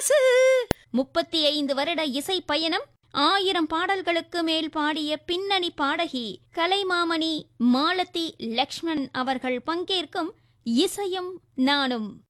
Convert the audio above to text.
பழசு. 35 வருட இசை பயணம், 1000 பாடல்களுக்கு மேல் பாடிய பின்னணி பாடகி கலைமாமணி மாலதி லக்ஷ்மண் அவர்கள் பங்கேற்கும் இசையும் நானும்.